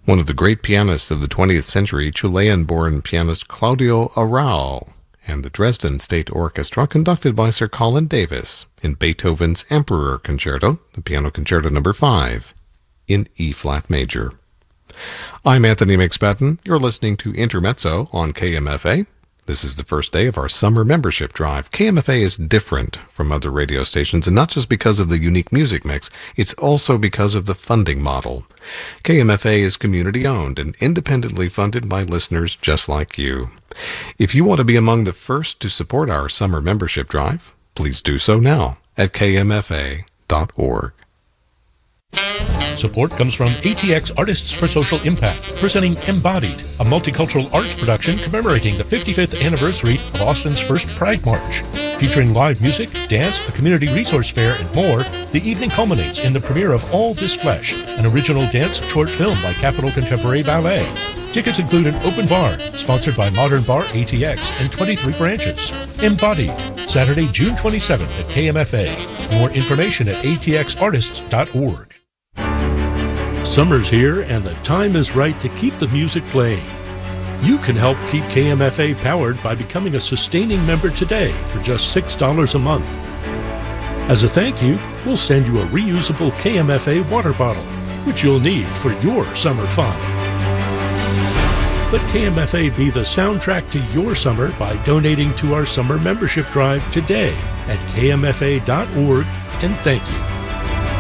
One of the great pianists of the 20th century, Chilean-born pianist Claudio Arrau, and the Dresden State Orchestra, conducted by Sir Colin Davis, in Beethoven's Emperor Concerto, the Piano Concerto No. 5, in E-flat major. I'm Anthony McSpadden. You're listening to Intermezzo on KMFA. This is the first day of our summer membership drive. KMFA is different from other radio stations, and not just because of the unique music mix, it's also because of the funding model. KMFA is community-owned and independently funded by listeners just like you. If you want to be among the first to support our summer membership drive, please do so now at kmfa.org. Support comes from ATX Artists for Social Impact, presenting Embodied, a multicultural arts production commemorating the 55th anniversary of Austin's first Pride March. Featuring live music, dance, a community resource fair, and more, the evening culminates in the premiere of All This Flesh, an original dance short film by Capitol Contemporary Ballet. Tickets include an open bar, sponsored by Modern Bar ATX and 23 branches. Embodied, Saturday, June 27th at KMFA. More information at atxartists.org. Summer's here, and the time is right to keep the music playing. You can help keep KMFA powered by becoming a sustaining member today for just $6 a month. As a thank you, we'll send you a reusable KMFA water bottle, which you'll need for your summer fun. Let KMFA be the soundtrack to your summer by donating to our summer membership drive today at kmfa.org, and thank you.